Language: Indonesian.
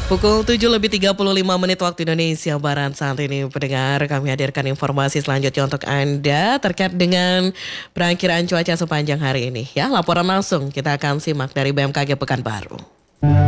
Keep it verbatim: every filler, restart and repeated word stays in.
Pukul tujuh lebih tiga puluh lima menit waktu Indonesia Barat saat ini pendengar kami hadirkan informasi selanjutnya untuk Anda terkait dengan perakiraan cuaca sepanjang hari ini ya. Laporan langsung kita akan simak dari B M K G Pekanbaru.